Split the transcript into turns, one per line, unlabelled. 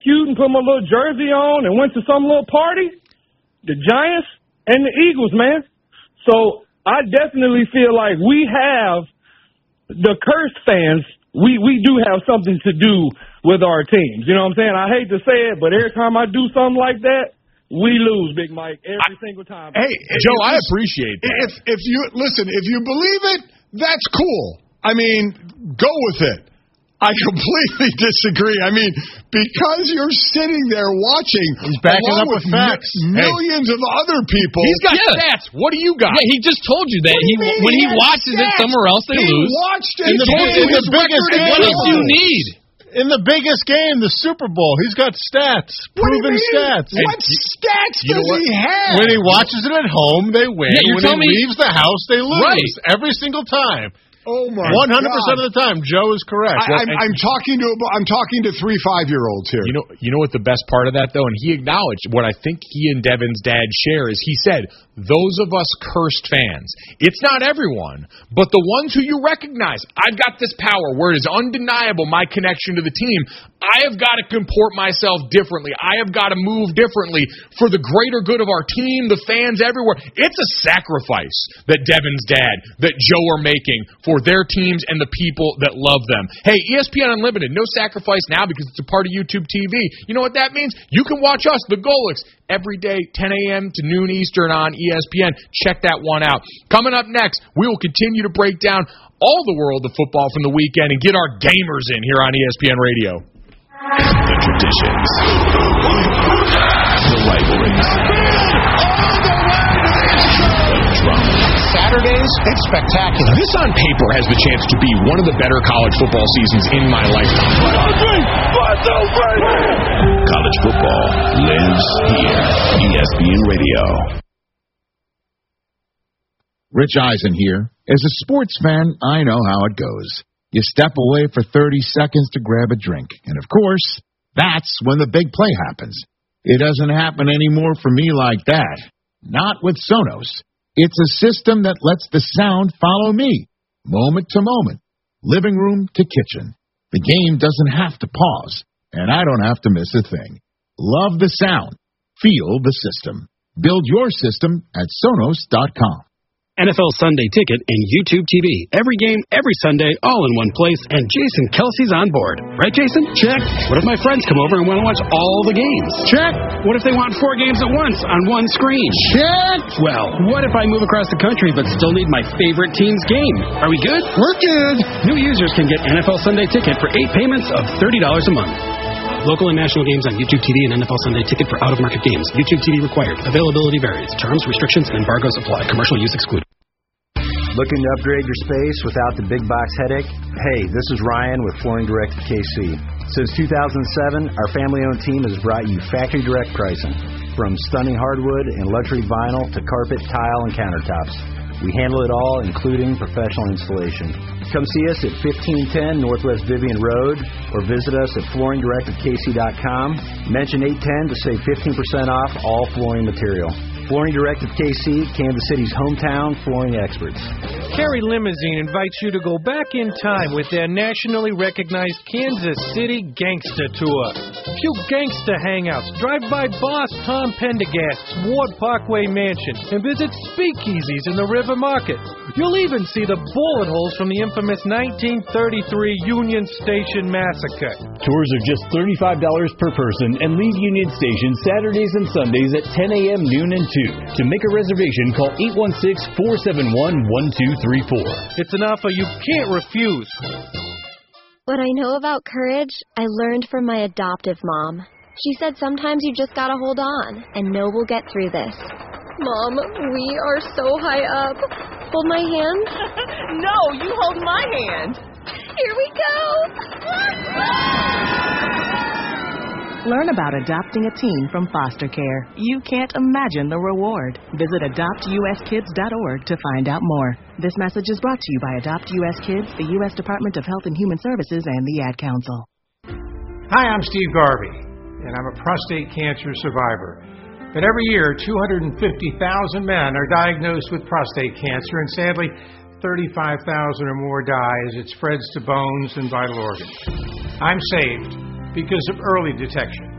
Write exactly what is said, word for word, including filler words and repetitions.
cute and put my little jersey on and went to some little party? The Giants and the Eagles, man. So I definitely feel like we have the cursed fans. We, we do have something to do with our teams. You know what I'm saying? I hate to say it, but every time I do something like that, we lose, Big Mike, every I, single time.
Hey, Joe, I appreciate that. If if you listen, if you believe it, that's cool. I mean, go with it. I completely disagree. I mean, because you're sitting there watching,
he's backing up with facts.
Millions hey. of other people.
He's got
yeah.
stats. What do you got?
Yeah, he just told you that.
He,
he when he, he watches
stats.
it somewhere else, they
he
lose.
He watched it.
In the, in the biggest game.
What else do you need?
In the biggest game, the Super Bowl, he's got stats, proven stats.
What
and
stats
you
does
know
he have?
When he watches it at home, they win.
Yeah,
when he
me,
leaves the house, they lose.
Right.
Every single time.
Oh my
One hundred percent
God.
of the time, Joe is correct.
I, I'm, I'm talking to I'm talking to three five-year-olds here.
You know, you know what the best part of that though, and he acknowledged what I think he and Devin's dad share is he said, those of us cursed fans, it's not everyone, but the ones who you recognize, I've got this power where it is undeniable my connection to the team. I have got to comport myself differently. I have got to move differently for the greater good of our team, the fans everywhere. It's a sacrifice that Devin's dad, that Joe are making for their teams and the people that love them. Hey, E S P N Unlimited, no sacrifice now because it's a part of YouTube T V. You know what that means? You can watch us, the Golics, every day, ten a.m. to noon Eastern on E S P N. Check that one out. Coming up next, we will continue to break down all the world of football from the weekend and get our gamers in here on E S P N Radio.
The traditions, the rivalries, the drama.
Saturdays, it's spectacular.
This on paper has the chance to be one of the better college football seasons in my lifetime.
College football lives here. E S P N Radio.
Rich Eisen here. As a sports fan, I know how it goes. You step away for thirty seconds to grab a drink. And, of course, that's when the big play happens. It doesn't happen anymore for me like that. Not with Sonos. It's a system that lets the sound follow me, moment to moment, living room to kitchen. The game doesn't have to pause, and I don't have to miss a thing. Love the sound. Feel the system. Build your system at Sonos dot com.
N F L Sunday Ticket and YouTube T V. Every game, every Sunday, all in one place, and Jason Kelsey's on board. Right, Jason? Check. What if my friends come over and want to watch all the games? Check. What if they want four games at once on one screen? Check. Well, what if I move across the country but still need my favorite team's game? Are we good? We're good. New users can get N F L Sunday Ticket for eight payments of thirty dollars a month. Local and national games on YouTube T V and N F L Sunday Ticket for out-of-market games. YouTube T V required. Availability varies. Terms, restrictions, and embargoes apply. Commercial use excluded.
Looking to upgrade your space without the big box headache? Hey, this is Ryan with Flooring Direct of K C. Since two thousand seven, our family-owned team has brought you factory direct pricing. From stunning hardwood and luxury vinyl to carpet, tile, and countertops. We handle it all, including professional installation. Come see us at fifteen ten Northwest Vivian Road or visit us at flooring direct of K C dot com. Mention eight ten to save fifteen percent off all flooring material. Flooring Direct of K C, Kansas City's hometown flooring experts.
Carrie Limousine invites you to go back in time with their nationally recognized Kansas City Gangsta Tour. Few gangsta hangouts. Drive by Boss Tom Pendergast's Ward Parkway Mansion and visit speakeasies in the River Market. You'll even see the bullet holes from the infamous nineteen thirty-three Union Station Massacre.
Tours are just thirty-five dollars per person and leave Union Station Saturdays and Sundays at ten a.m., noon, and two. To make a reservation, call eight one six, four seven one, one two three four.
It's an offer you can't refuse.
What I know about courage, I learned from my adoptive mom. She said sometimes you just gotta hold on and know we'll get through this. Mom, we are so high up. Hold my hand.
No, you hold my hand.
Here we go.
Learn about adopting a teen from foster care. You can't imagine the reward. Visit adopt u s kids dot org to find out more. This message is brought to you by Adopt U S Kids, the U S Department of Health and Human Services, and the Ad Council.
Hi, I'm Steve Garvey, and I'm a prostate cancer survivor. But every year, two hundred fifty thousand men are diagnosed with prostate cancer, and sadly, thirty-five thousand or more die as it spreads to bones and vital organs. I'm saved because of early detection.